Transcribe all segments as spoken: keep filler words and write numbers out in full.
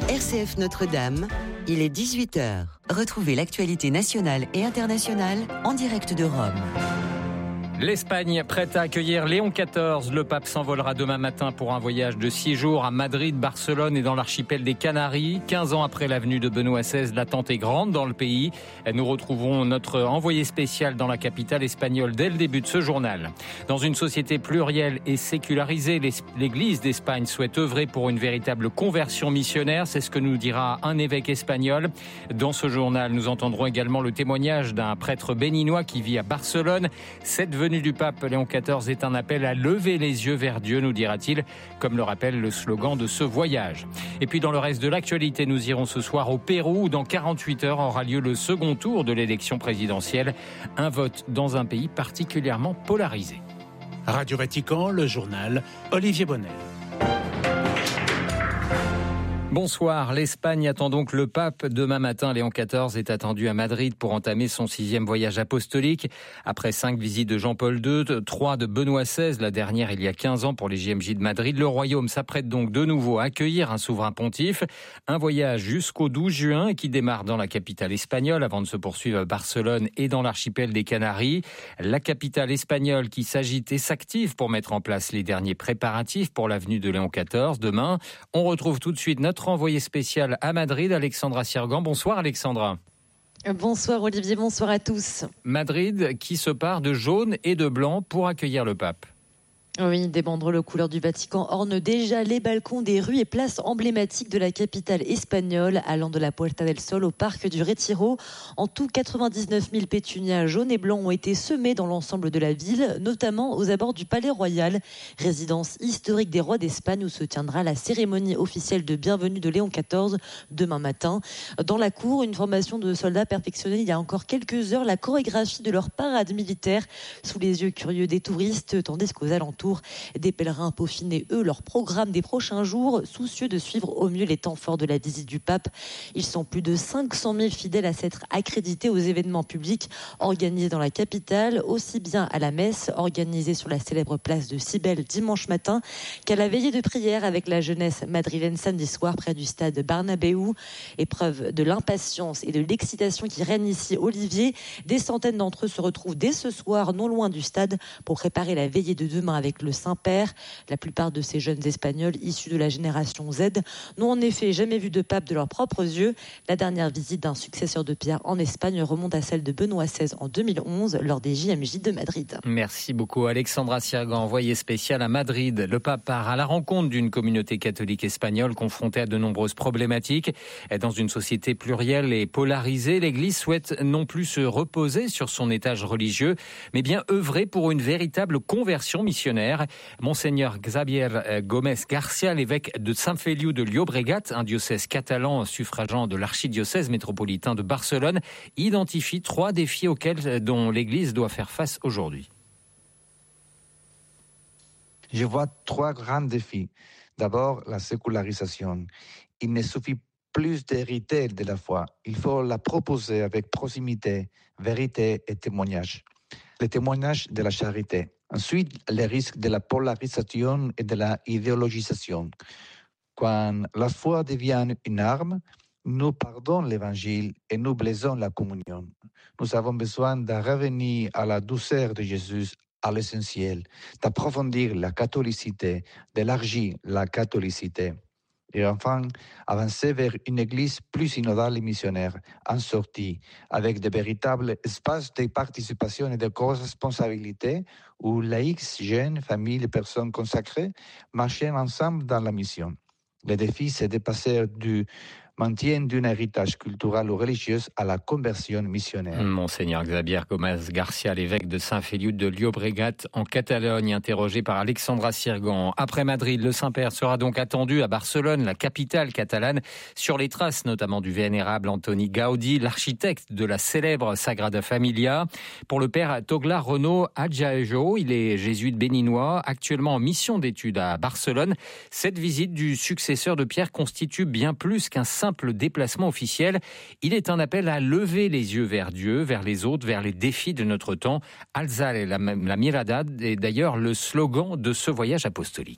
R C F Notre-Dame, il est dix-huit heures. Retrouvez l'actualité nationale et internationale en direct de Rome. L'Espagne prête à accueillir Léon quatorze. Le pape s'envolera demain matin pour un voyage de six jours à Madrid, Barcelone et dans l'archipel des Canaries. quinze ans après la venue de Benoît seize, l'attente est grande dans le pays. Nous retrouvons notre envoyé spécial dans la capitale espagnole dès le début de ce journal. Dans une société plurielle et sécularisée, l'Église d'Espagne souhaite œuvrer pour une véritable conversion missionnaire. C'est ce que nous dira un évêque espagnol. Dans ce journal, nous entendrons également le témoignage d'un prêtre béninois qui vit à Barcelone. Cette venue du pape Léon quatorze est un appel à lever les yeux vers Dieu, nous dira-t-il, comme le rappelle le slogan de ce voyage. Et puis dans le reste de l'actualité, nous irons ce soir au Pérou où dans quarante-huit heures aura lieu le second tour de l'élection présidentielle. Un vote dans un pays particulièrement polarisé. Radio Vatican, le journal, Olivier Bonnet. Bonsoir. L'Espagne attend donc le pape. Demain matin, Léon quatorze est attendu à Madrid pour entamer son sixième voyage apostolique. Après cinq visites de Jean-Paul deux, trois de Benoît seize, la dernière il y a quinze ans pour les J M J de Madrid, le royaume s'apprête donc de nouveau à accueillir un souverain pontife. Un voyage jusqu'au douze juin qui démarre dans la capitale espagnole avant de se poursuivre à Barcelone et dans l'archipel des Canaries. La capitale espagnole qui s'agite et s'active pour mettre en place les derniers préparatifs pour la venue de Léon quatorze. Demain, on retrouve tout de suite notre envoyé spécial à Madrid, Alexandra Sirgan. Bonsoir Alexandra. Bonsoir Olivier, bonsoir à tous. Madrid qui se part de jaune et de blanc pour accueillir le pape. Oui, des banderoles aux couleurs du Vatican ornent déjà les balcons des rues et places emblématiques de la capitale espagnole, allant de la Puerta del Sol au parc du Retiro. En tout, quatre-vingt-dix-neuf mille pétunias jaunes et blancs ont été semés dans l'ensemble de la ville, notamment aux abords du Palais Royal, résidence historique des rois d'Espagne où se tiendra la cérémonie officielle de bienvenue de Léon quatorze demain matin. Dans la cour, une formation de soldats perfectionnait il y a encore quelques heures la chorégraphie de leur parade militaire sous les yeux curieux des touristes, tandis qu'aux alentours, des pèlerins peaufinaient, eux, leur programme des prochains jours, soucieux de suivre au mieux les temps forts de la visite du pape. Ils sont plus de cinq cent mille fidèles à s'être accrédités aux événements publics organisés dans la capitale, aussi bien à la messe organisée sur la célèbre place de Cybèle dimanche matin qu'à la veillée de prière avec la jeunesse madrilène samedi soir près du stade Bernabéu. Épreuve de l'impatience et de l'excitation qui règne ici, Olivier. Des centaines d'entre eux se retrouvent dès ce soir non loin du stade pour préparer la veillée de demain avec le Saint-Père. La plupart de ces jeunes Espagnols issus de la génération Z n'ont en effet jamais vu de pape de leurs propres yeux. La dernière visite d'un successeur de Pierre en Espagne remonte à celle de Benoît seize en deux mille onze lors des J M J de Madrid. Merci beaucoup Alexandra Sirgan, envoyée spéciale à Madrid. Le pape part à la rencontre d'une communauté catholique espagnole confrontée à de nombreuses problématiques. Dans une société plurielle et polarisée, l'Église souhaite non plus se reposer sur son étage religieux, mais bien œuvrer pour une véritable conversion missionnaire. Monseigneur Xavier Gómez Garcia, l'évêque de Sant Feliu de Llobregat, un diocèse catalan suffragant de l'archidiocèse métropolitain de Barcelone, identifie trois défis auxquels dont l'Église doit faire face aujourd'hui. Je vois trois grands défis. D'abord, la sécularisation. Il ne suffit plus d'hériter de la foi. Il faut la proposer avec proximité, vérité et témoignage. Le témoignage de la charité. Ensuite, les risques de la polarisation et de la idéologisation. Quand la foi devient une arme, nous perdons l'évangile et nous blessons la communion. Nous avons besoin de revenir à la douceur de Jésus, à l'essentiel, d'approfondir la catholicité, d'élargir la catholicité. Et enfin, avancer vers une église plus synodale et missionnaire, en sortie, avec de véritables espaces de participation et de co-responsabilité où laïcs, jeunes, familles et personnes consacrées marchent ensemble dans la mission. Le défi, c'est de passer du maintien d'un héritage culturel ou religieux à la conversion missionnaire. Monseigneur Xavier Gómez Garcia, l'évêque de Sant Feliu de Llobregat en Catalogne, interrogé par Alexandra Sirgan. Après Madrid, le Saint-Père sera donc attendu à Barcelone, la capitale catalane, sur les traces notamment du vénérable Antoni Gaudí, l'architecte de la célèbre Sagrada Familia. Pour le père Toglar Renaud Adjaejo, il est jésuite béninois, actuellement en mission d'études à Barcelone. Cette visite du successeur de Pierre constitue bien plus qu'un simple déplacement officiel. Il est un appel à lever les yeux vers Dieu, vers les autres, vers les défis de notre temps. Alzar la, la mirada est d'ailleurs le slogan de ce voyage apostolique.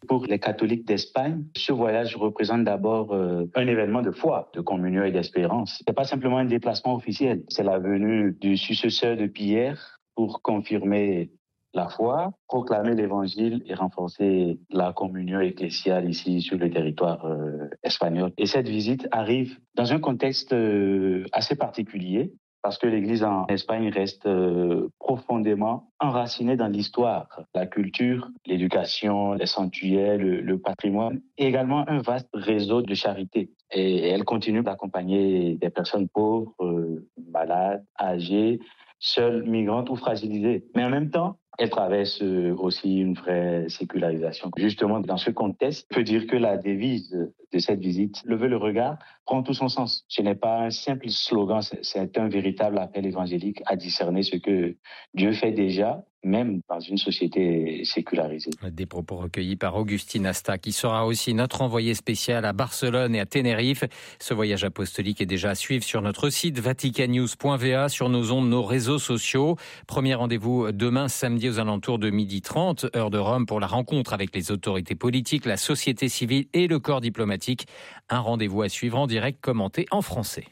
Pour les catholiques d'Espagne, ce voyage représente d'abord euh, un événement de foi, de communion et d'espérance. C'est pas simplement un déplacement officiel, c'est la venue du successeur de Pierre pour confirmer la foi, proclamer l'évangile et renforcer la communion ecclésiale ici sur le territoire euh, espagnol. Et cette visite arrive dans un contexte euh, assez particulier, parce que l'Église en Espagne reste euh, profondément enracinée dans l'histoire, la culture, l'éducation, les sanctuaires, le, le patrimoine, et également un vaste réseau de charité. Et, et elle continue d'accompagner des personnes pauvres, euh, malades, âgées, seules, migrantes ou fragilisées. Mais en même temps, elle traverse aussi une vraie sécularisation. Justement, dans ce contexte, on peut dire que la devise de cette visite, lever le regard, prend tout son sens. Ce n'est pas un simple slogan, c'est un véritable appel évangélique à discerner ce que Dieu fait déjà, même dans une société sécularisée. Des propos recueillis par Augustine Asta, qui sera aussi notre envoyé spécial à Barcelone et à Tenerife. Ce voyage apostolique est déjà à suivre sur notre site vaticannews point v a, sur nos ondes, nos réseaux sociaux. Premier rendez-vous demain, samedi, aux alentours de midi trente, heure de Rome, pour la rencontre avec les autorités politiques, la société civile et le corps diplomatique. Un rendez-vous à suivre en direct, commenté en français.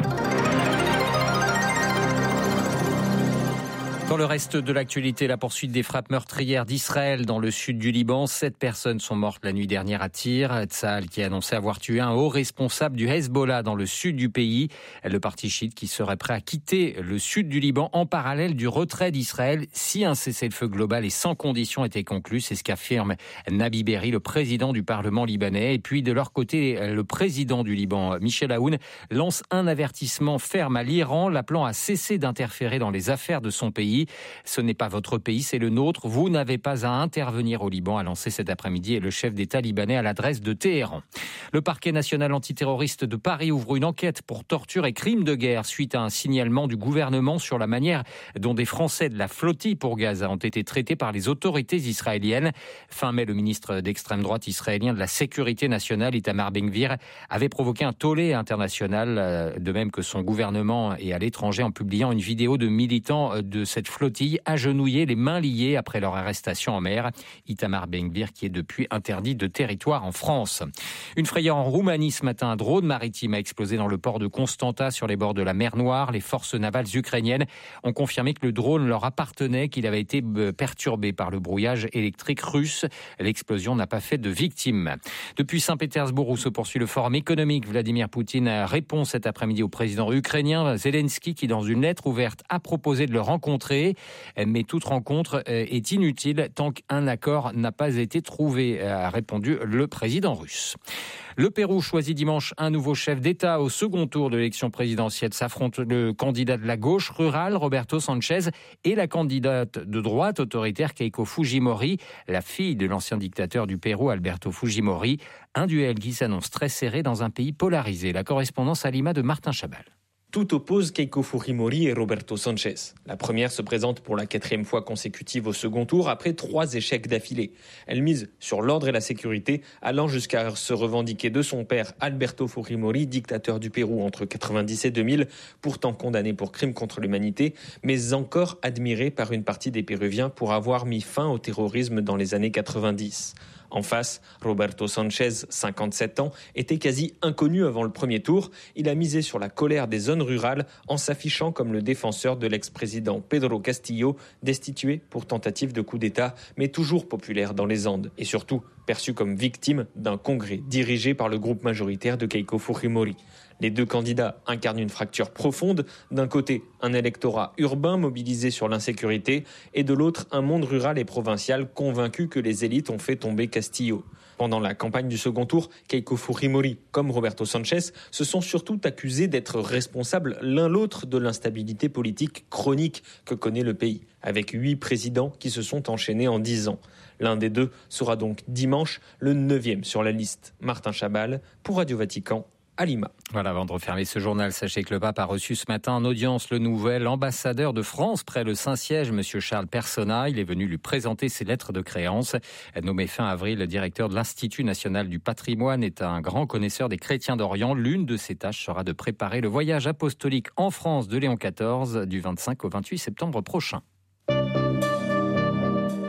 Dans le reste de l'actualité, la poursuite des frappes meurtrières d'Israël dans le sud du Liban. Sept personnes sont mortes la nuit dernière à Tyr. Tsahal qui a annoncé avoir tué un haut responsable du Hezbollah dans le sud du pays. Le parti chiite qui serait prêt à quitter le sud du Liban en parallèle du retrait d'Israël si un cessez-le-feu global et sans condition était conclu. C'est ce qu'affirme Nabi Berri, le président du Parlement libanais. Et puis de leur côté, le président du Liban, Michel Aoun, lance un avertissement ferme à l'Iran, l'appelant à cesser d'interférer dans les affaires de son pays. Ce n'est pas votre pays, c'est le nôtre. Vous n'avez pas à intervenir au Liban, a lancé cet après-midi le chef d'État libanais à l'adresse de Téhéran. Le parquet national antiterroriste de Paris ouvre une enquête pour torture et crimes de guerre suite à un signalement du gouvernement sur la manière dont des Français de la flottille pour Gaza ont été traités par les autorités israéliennes. Fin mai, le ministre d'extrême droite israélien de la Sécurité nationale, Itamar Ben-Gvir, avait provoqué un tollé international, de même que son gouvernement et à l'étranger, en publiant une vidéo de militants de cette flottille agenouillés, les mains liées après leur arrestation en mer. Itamar Ben-Gvir qui est depuis interdit de territoire en France. Une frayeur en Roumanie ce matin, un drone maritime a explosé dans le port de Constanta sur les bords de la mer Noire. Les forces navales ukrainiennes ont confirmé que le drone leur appartenait, qu'il avait été perturbé par le brouillage électrique russe. L'explosion n'a pas fait de victimes. Depuis Saint-Pétersbourg où se poursuit le forum économique, Vladimir Poutine répond cet après-midi au président ukrainien Zelensky qui, dans une lettre ouverte, a proposé de le rencontrer. Mais toute rencontre est inutile tant qu'un accord n'a pas été trouvé, a répondu le président russe. Le Pérou choisit dimanche un nouveau chef d'État. Au second tour de l'élection présidentielle s'affrontent le candidat de la gauche rurale, Roberto Sanchez, et la candidate de droite autoritaire, Keiko Fujimori, la fille de l'ancien dictateur du Pérou, Alberto Fujimori. Un duel qui s'annonce très serré dans un pays polarisé. La correspondance à Lima de Martin Chabal. Tout oppose Keiko Fujimori et Roberto Sanchez. La première se présente pour la quatrième fois consécutive au second tour après trois échecs d'affilée. Elle mise sur l'ordre et la sécurité, allant jusqu'à se revendiquer de son père Alberto Fujimori, dictateur du Pérou entre quatre-vingt-dix et deux mille, pourtant condamné pour crimes contre l'humanité, mais encore admiré par une partie des Péruviens pour avoir mis fin au terrorisme dans les années quatre-vingt-dix. En face, Roberto Sanchez, cinquante-sept ans, était quasi inconnu avant le premier tour. Il a misé sur la colère des zones rurales en s'affichant comme le défenseur de l'ex-président Pedro Castillo, destitué pour tentative de coup d'État, mais toujours populaire dans les Andes. Et surtout, perçu comme victime d'un congrès dirigé par le groupe majoritaire de Keiko Fujimori. Les deux candidats incarnent une fracture profonde. D'un côté, un électorat urbain mobilisé sur l'insécurité et de l'autre, un monde rural et provincial convaincu que les élites ont fait tomber Castillo. Pendant la campagne du second tour, Keiko Fujimori comme Roberto Sanchez se sont surtout accusés d'être responsables l'un l'autre de l'instabilité politique chronique que connaît le pays, avec huit présidents qui se sont enchaînés en dix ans. L'un des deux sera donc dimanche le neuvième sur la liste. Martin Chabal pour Radio Vatican. À Lima. Voilà, avant de refermer ce journal, sachez que le pape a reçu ce matin en audience le nouvel ambassadeur de France près le Saint-Siège, M. Charles Personna. Il est venu lui présenter ses lettres de créance. Nommé fin avril, le directeur de l'Institut national du patrimoine est un grand connaisseur des chrétiens d'Orient. L'une de ses tâches sera de préparer le voyage apostolique en France de Léon quatorze du vingt-cinq au vingt-huit septembre prochain.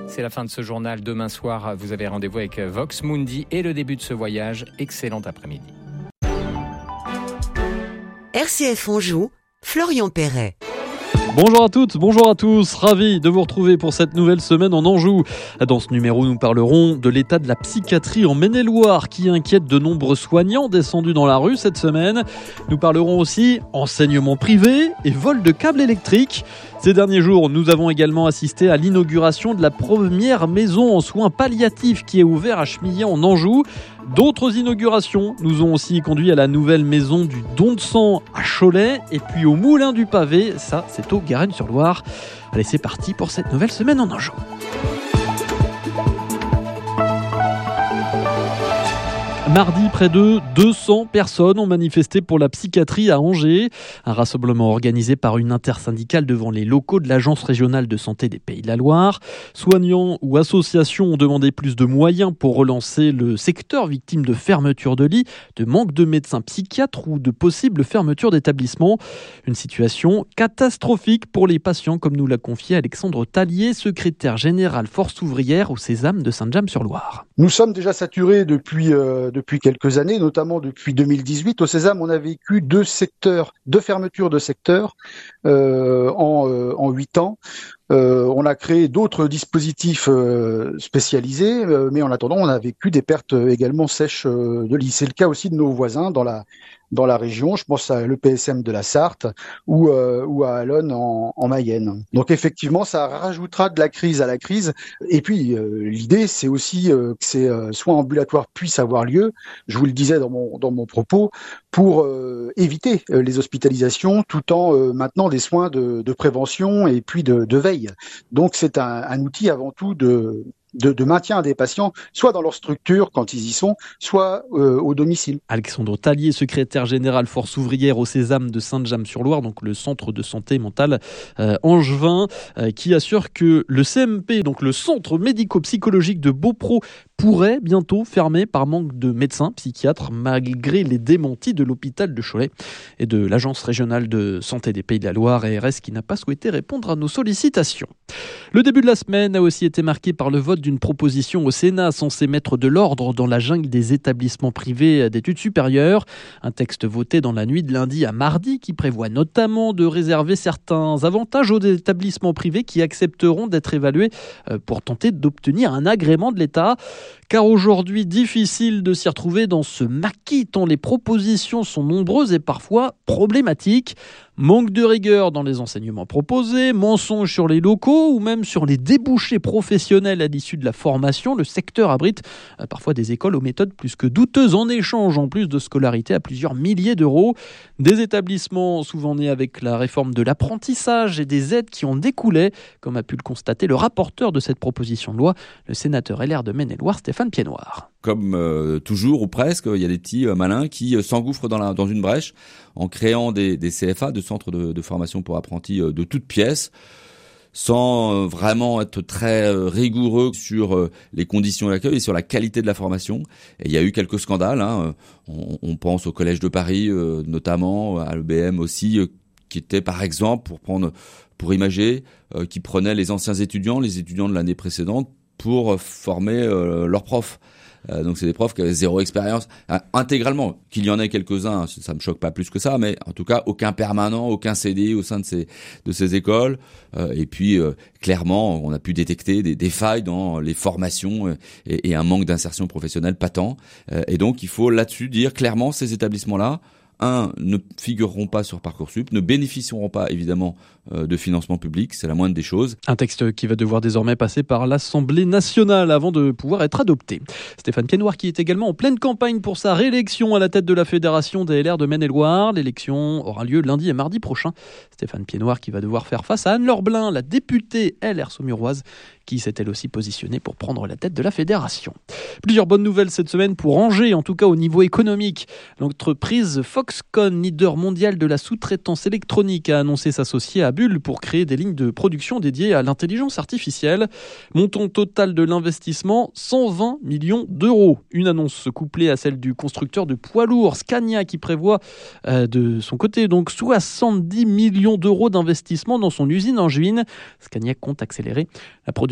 C'est la fin de ce journal. Demain soir, vous avez rendez-vous avec Vox Mundi et le début de ce voyage. Excellent après-midi. R C F Anjou, Florian Perret. Bonjour à toutes, bonjour à tous, ravi de vous retrouver pour cette nouvelle semaine en Anjou. Dans ce numéro, nous parlerons de l'état de la psychiatrie en Maine-et-Loire qui inquiète de nombreux soignants descendus dans la rue cette semaine. Nous parlerons aussi enseignement privé et vol de câbles électriques. Ces derniers jours, nous avons également assisté à l'inauguration de la première maison en soins palliatifs qui est ouverte à Chemillé en Anjou. D'autres inaugurations nous ont aussi conduit à la nouvelle maison du don de sang à Cholet et puis au Moulin du Pavé, ça c'est au Garenne-sur-Loire. Allez, c'est parti pour cette nouvelle semaine en Anjou. Mardi, près de deux cents personnes ont manifesté pour la psychiatrie à Angers. Un rassemblement organisé par une intersyndicale devant les locaux de l'Agence régionale de santé des Pays de la Loire. Soignants ou associations ont demandé plus de moyens pour relancer le secteur victime de fermeture de lits, de manque de médecins psychiatres ou de possibles fermetures d'établissements. Une situation catastrophique pour les patients, comme nous l'a confié Alexandre Tallier, secrétaire général Force ouvrière au Sésame de Saint-James-sur-Loire. Nous sommes déjà saturés depuis... Euh, Depuis quelques années, notamment depuis deux mille dix-huit. Au Sésame, on a vécu deux secteurs, deux fermetures de secteurs euh, en, euh, en huit ans. Euh, on a créé d'autres dispositifs euh, spécialisés, euh, mais en attendant, on a vécu des pertes également sèches euh, de lits. C'est le cas aussi de nos voisins dans la dans la région. Je pense à l'E P S M de la Sarthe ou euh, ou à Allonne en, en Mayenne. Donc effectivement, ça rajoutera de la crise à la crise. Et puis euh, l'idée, c'est aussi euh, que ces euh, soins ambulatoires puissent avoir lieu. Je vous le disais dans mon dans mon propos, pour euh, éviter euh, les hospitalisations, tout en euh, maintenant des soins de, de prévention et puis de, de veille. Donc c'est un, un outil avant tout de De, de maintien des patients, soit dans leur structure quand ils y sont, soit euh, au domicile. Alexandre Tallier, secrétaire général Force ouvrière au Sésame de Saint-James-sur-Loire, donc le centre de santé mentale euh, angevin, euh, qui assure que le C M P, donc le centre médico-psychologique de Beaupro, pourrait bientôt fermer par manque de médecins psychiatres, malgré les démentis de l'hôpital de Cholet et de l'Agence régionale de santé des Pays de la Loire, A R S, qui n'a pas souhaité répondre à nos sollicitations. Le début de la semaine a aussi été marqué par le vote d'une proposition au Sénat censée mettre de l'ordre dans la jungle des établissements privés d'études supérieures. Un texte voté dans la nuit de lundi à mardi qui prévoit notamment de réserver certains avantages aux établissements privés qui accepteront d'être évalués pour tenter d'obtenir un agrément de l'État. Car aujourd'hui, difficile de s'y retrouver dans ce maquis tant les propositions sont nombreuses et parfois problématiques. Manque de rigueur dans les enseignements proposés, mensonges sur les locaux ou même sur les débouchés professionnels à l'issue de la formation. Le secteur abrite euh, parfois des écoles aux méthodes plus que douteuses en échange, en plus de scolarité à plusieurs milliers d'euros. Des établissements souvent nés avec la réforme de l'apprentissage et des aides qui en découlaient, comme a pu le constater le rapporteur de cette proposition de loi, le sénateur L R de Maine-et-Loire, Stéphane Piednoir. Comme euh, toujours ou presque, il y a des petits euh, malins qui euh, s'engouffrent dans, la, dans une brèche en créant des, des C F A, de centres de, de formation pour apprentis euh, de toutes pièces, sans euh, vraiment être très euh, rigoureux sur euh, les conditions d'accueil et sur la qualité de la formation. Et il y a eu quelques scandales. Hein. On, on pense au Collège de Paris, euh, notamment à l'E B M aussi, euh, qui était par exemple, pour prendre, pour imager, euh, qui prenait les anciens étudiants, les étudiants de l'année précédente, pour euh, former euh, leurs profs. Euh, donc c'est des profs qui avaient zéro expérience euh, intégralement. Qu'il y en ait quelques-uns, ça me choque pas plus que ça, mais en tout cas aucun permanent, aucun C D I au sein de ces de ces écoles. Euh, et puis euh, clairement, on a pu détecter des, des failles dans les formations et, et un manque d'insertion professionnelle patent. Euh, et donc il faut là-dessus dire clairement ces établissements-là, un, ne figureront pas sur Parcoursup, ne bénéficieront pas évidemment euh, de financement public, c'est la moindre des choses. Un texte qui va devoir désormais passer par l'Assemblée nationale avant de pouvoir être adopté. Stéphane Piednoir qui est également en pleine campagne pour sa réélection à la tête de la Fédération des L R de Maine-et-Loire. L'élection aura lieu lundi et mardi prochain. Stéphane Piednoir qui va devoir faire face à Anne-Laure Blin, la députée L R saumuroise, qui s'est elle aussi positionnée pour prendre la tête de la fédération. Plusieurs bonnes nouvelles cette semaine pour Angers, en tout cas au niveau économique. L'entreprise Foxconn, leader mondial de la sous-traitance électronique, a annoncé s'associer à Bull pour créer des lignes de production dédiées à l'intelligence artificielle. Montant total de l'investissement, cent vingt millions d'euros. Une annonce couplée à celle du constructeur de poids lourds Scania qui prévoit euh, de son côté donc soixante-dix millions d'euros d'investissement dans son usine angevine. Scania compte accélérer la production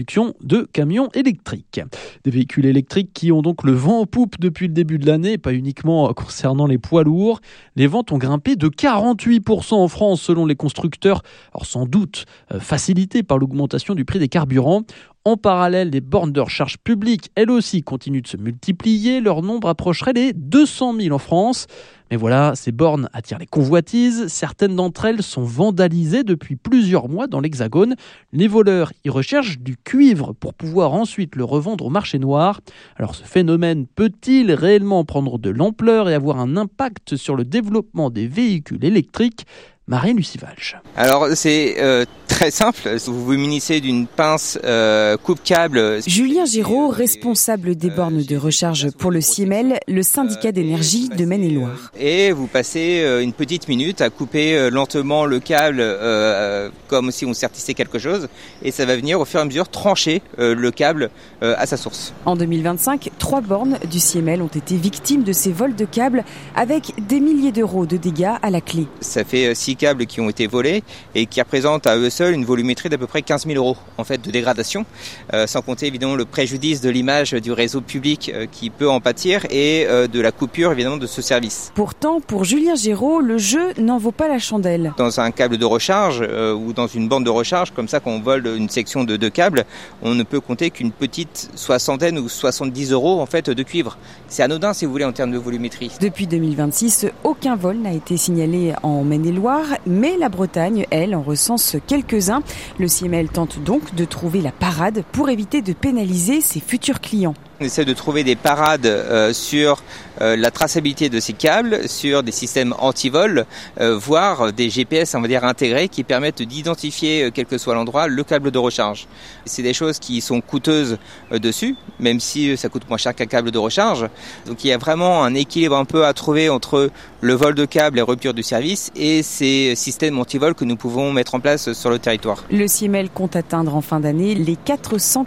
production de camions électriques. Des véhicules électriques qui ont donc le vent en poupe depuis le début de l'année, pas uniquement concernant les poids lourds. Les ventes ont grimpé de quarante-huit pour cent en France selon les constructeurs, alors sans doute euh, facilité par l'augmentation du prix des carburants. En parallèle, les bornes de recharge publiques, elles aussi, continuent de se multiplier. Leur nombre approcherait les deux cent mille en France. Mais voilà, ces bornes attirent les convoitises. Certaines d'entre elles sont vandalisées depuis plusieurs mois dans l'Hexagone. Les voleurs y recherchent du cuivre pour pouvoir ensuite le revendre au marché noir. Alors ce phénomène peut-il réellement prendre de l'ampleur et avoir un impact sur le développement des véhicules électriques ? Marine Lucivalge. Alors c'est euh, très simple, vous vous munissez d'une pince euh, coupe-câble. Julien Giraud, responsable des bornes de recharge pour le C I M L, le syndicat d'énergie de Maine-et-Loire. Et vous passez euh, une petite minute à couper euh, lentement le câble euh, comme si on sertissait quelque chose et ça va venir au fur et à mesure trancher euh, le câble euh, à sa source. En deux mille vingt-cinq, trois bornes du C I M L ont été victimes de ces vols de câbles avec des milliers d'euros de dégâts à la clé. Ça fait six câbles qui ont été volés et qui représentent à eux seuls une volumétrie d'à peu près quinze mille euros en fait de dégradation, euh, sans compter évidemment le préjudice de l'image du réseau public euh, qui peut en pâtir et euh, de la coupure évidemment de ce service. Pourtant, pour Julien Giraud, le jeu n'en vaut pas la chandelle. Dans un câble de recharge euh, ou dans une borne de recharge, comme ça quand on vole une section de deux câbles, on ne peut compter qu'une petite soixantaine ou soixante-dix euros en fait de cuivre. C'est anodin si vous voulez en termes de volumétrie. Depuis deux mille vingt-six, aucun vol n'a été signalé en Maine-et-Loire, mais la Bretagne, elle, en recense quelques-uns. Le C I M L tente donc de trouver la parade pour éviter de pénaliser ses futurs clients. On essaie de trouver des parades euh, sur euh, la traçabilité de ces câbles, sur des systèmes anti-vol, euh, voire des G P S, on va dire, intégrés qui permettent d'identifier, euh, quel que soit l'endroit, le câble de recharge. C'est des choses qui sont coûteuses euh, dessus, même si ça coûte moins cher qu'un câble de recharge. Donc il y a vraiment un équilibre un peu à trouver entre le vol de câbles et rupture du service et ces systèmes anti-vol que nous pouvons mettre en place sur le territoire. Le C I M L compte atteindre en fin d'année les quatre cent